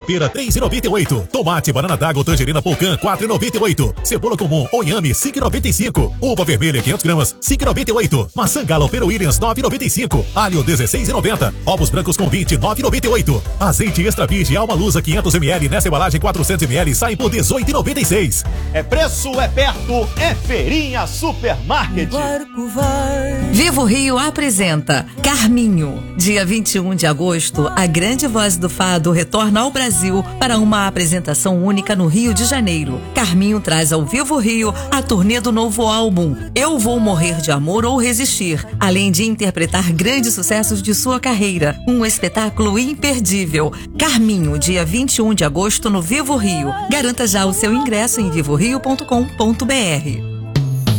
pera 3,98. Tomate, banana d'água ou tangerina Polcan 4,98. Cebola comum ou inhame 5,95. Uva vermelha 500 gramas 5,98. Maçã gala ou pera Williams 9,95. Alho 16,90. Ovos brancos com 20 9,98. Azeite extra virgem Alma Lusa 500 ml nessa embalagem 400 ml sai por 18,96. É preço, é perto, é Feirinha Supermarket. Vivo Rio apresenta Carminho. Dia 21 de agosto, a grande voz do fado retorna ao Brasil para uma apresentação única no Rio de Janeiro. Carminho traz ao Vivo Rio a turnê do novo álbum Eu Vou Morrer de Amor ou Resistir, além de interpretar grandes sucessos de sua carreira. Um espetáculo imperdível. Carminho, dia 21 de agosto no Vivo Rio. Garanta já o seu ingresso em vivorio.com.br.